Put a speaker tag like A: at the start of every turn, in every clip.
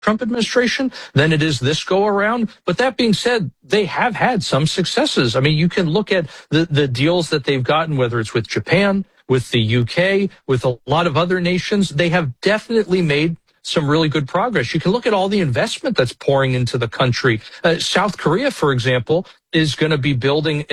A: Trump administration than it is this go around. But that being said, they have had some successes. I mean, you can look at the deals that they've gotten, whether it's with Japan, with the UK, with a lot of other nations. They have definitely made some really good progress. You can look at all the investment that's pouring into the country. South Korea, for example, is going to be building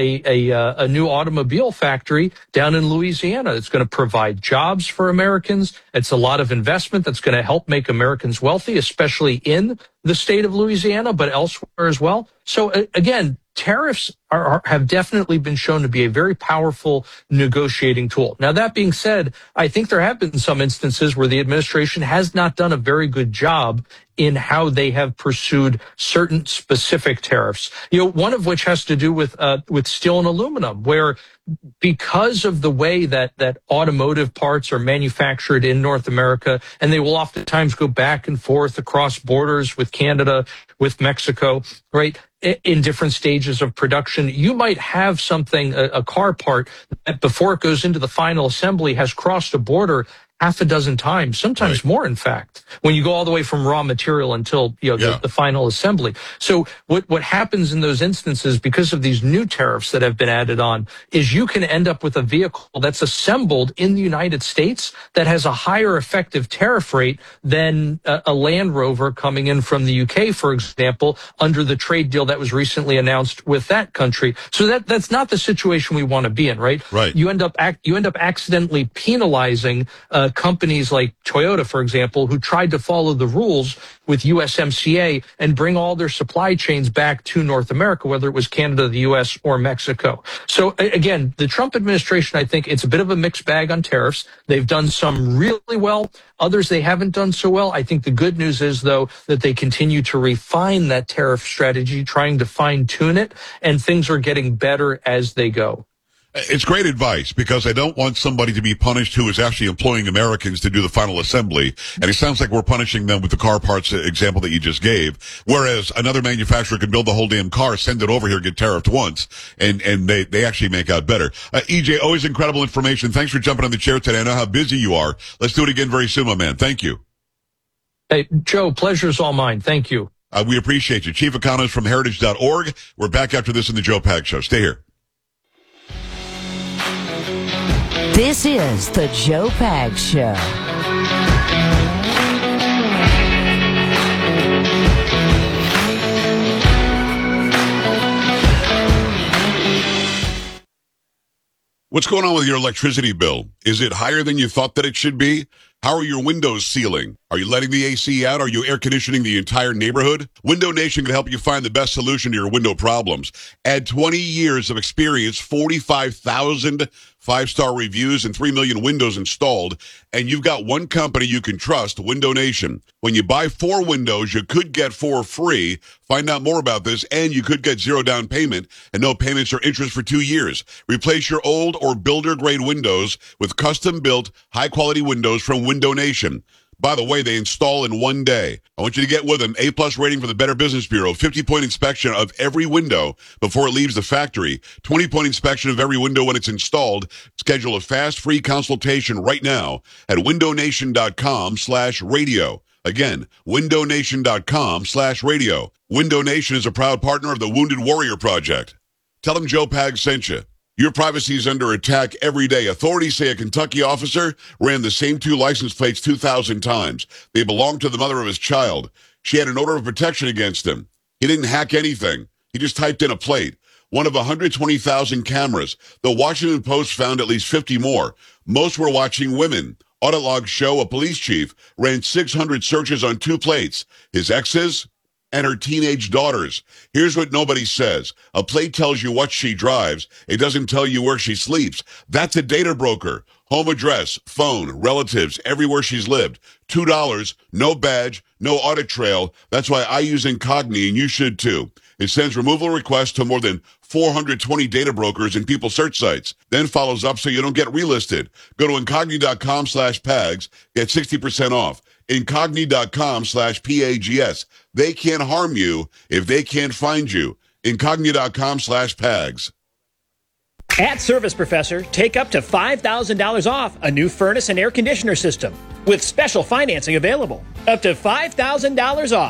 A: a new automobile factory down in Louisiana. It's going to provide jobs for Americans. It's a lot of investment that's going to help make Americans wealthy, especially in the state of Louisiana, but elsewhere as well. So again, tariffs have definitely been shown to be a very powerful negotiating tool. Now, that being said, I think there have been some instances where the administration has not done a very good job in how they have pursued certain specific tariffs. You know, one of which has to do with steel and aluminum, where because of the way that automotive parts are manufactured in North America, and they will oftentimes go back and forth across borders with Canada, with Mexico, right, in different stages of production, you might have something, a car part, that before it goes into the final assembly has crossed a border half a dozen times, sometimes more, in fact, when you go all the way from raw material until, you know, the final assembly. So what happens in those instances, because of these new tariffs that have been added on, is you can end up with a vehicle that's assembled in the United States that has a higher effective tariff rate than a Land Rover coming in from the UK, for example, under the trade deal that was recently announced with that country. So that's not the situation we want to be in, right?
B: Right.
A: You end up accidentally penalizing companies like Toyota, for example, who tried to follow the rules with USMCA and bring all their supply chains back to North America, whether it was Canada, the US, or Mexico. So again, the Trump administration, I think it's a bit of a mixed bag on tariffs. They've done some really well. Others they haven't done so well. I think the good news is, though, that they continue to refine that tariff strategy, trying to fine tune it, and things are getting better as they go.
B: It's great advice, because I don't want somebody to be punished who is actually employing Americans to do the final assembly. And it sounds like we're punishing them with the car parts example that you just gave. Whereas another manufacturer could build the whole damn car, send it over here, get tariffed once, and they actually make out better. EJ, always incredible information. Thanks for jumping on the chair today. I know how busy you are. Let's do it again very soon, my man. Thank you.
A: Hey, Joe, pleasure's all mine. Thank you.
B: We appreciate you. Chief Economist from Heritage.org. We're back after this in the Joe Pags Show. Stay here.
C: This is the Joe Pags Show.
B: What's going on with your electricity bill? Is it higher than you thought that it should be? How are your windows sealing? Are you letting the AC out? Are you air conditioning the entire neighborhood? Window Nation can help you find the best solution to your window problems. Add 20 years of experience, 45,000 five-star reviews, and 3 million windows installed, and you've got one company you can trust, Window Nation. When you buy 4 windows, you could get 4 free. Find out more about this, and you could get 0 down payment and no payments or interest for 2 years. Replace your old or builder-grade windows with custom-built, high-quality windows from Window Nation. By the way, they install in 1 day. I want you to get with them. A+ rating from the Better Business Bureau. 50-point inspection of every window before it leaves the factory. 20-point inspection of every window when it's installed. Schedule a fast, free consultation right now at windownation.com/radio. Again, windownation.com/radio. Window Nation is a proud partner of the Wounded Warrior Project. Tell them Joe Pags sent you. Your privacy is under attack every day. Authorities say a Kentucky officer ran the same 2 license plates 2,000 times. They belonged to the mother of his child. She had an order of protection against him. He didn't hack anything. He just typed in a plate. One of 120,000 cameras. The Washington Post found at least 50 more. Most were watching women. Audit logs show a police chief ran 600 searches on 2 plates. His exes and her teenage daughters. Here's what nobody says. A plate tells you what she drives. It doesn't tell you where she sleeps. That's a data broker. Home address, phone, relatives, everywhere she's lived. $2, no badge, no audit trail. That's why I use Incogni, and you should too. It sends removal requests to more than 420 data brokers and people search sites. Then follows up so you don't get relisted. Go to Incogni.com/PAGS. Get 60% off. Incogni.com/PAGS. They can't harm you if they can't find you. Incogni.com/PAGS.
D: At Service Professor, take up to $5,000 off a new furnace and air conditioner system with special financing available. Up to $5,000 off.